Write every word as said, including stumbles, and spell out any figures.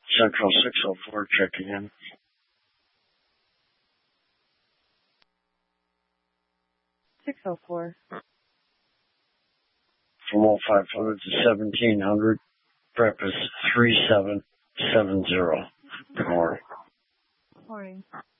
Central six oh four checking in. six oh four. From oh five hundred to seventeen hundred. Prep is three seven seven zero. Good morning. Morning.